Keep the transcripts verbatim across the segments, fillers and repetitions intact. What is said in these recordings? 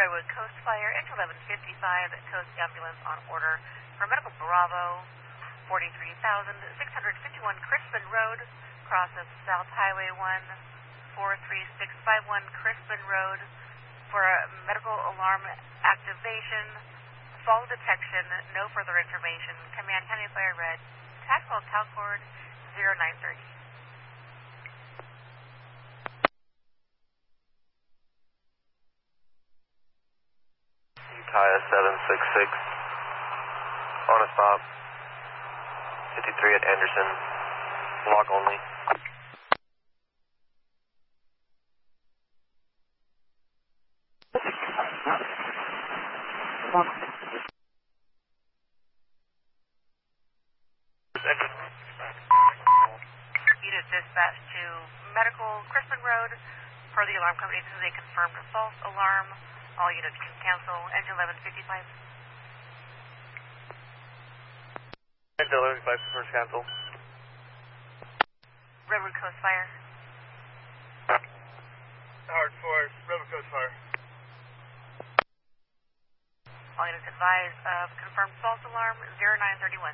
Redwood Coast Fire, Engine eleven fifty-five, Coast Ambulance on order for Medical Bravo, forty-three thousand six hundred fifty-one Crispin Road, crosses South Highway one, four three six five one Crispin Road for medical alarm activation, fall detection, no further information. Command County Fire Red, tactical Calcord zero nine thirty. Utah seven six six, on a stop, fifty-three at Anderson, log only. Unit dispatch to Medical Crispin Road. Per the alarm company, this is a confirmed false alarm. All units can cancel. Engine eleven fifty-five. Engine eleven fifty-five, first cancel. Redwood Coast Fire. Howard Force, Redwood Coast Fire. All units advised of confirmed false alarm zero nine thirty-one.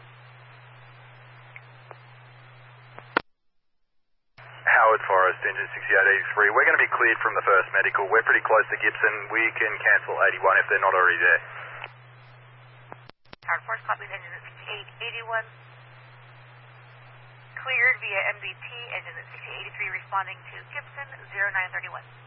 Howard Forest, engine sixty-eight eighty-three. We're going to be cleared from the first medical. We're pretty close to Gibson. We can cancel eighty-one if they're not already there. Howard Forest, copies engine sixty-eight eighty-one. Cleared via M B T, engine sixty-eight eighty-three responding to Gibson zero nine thirty-one.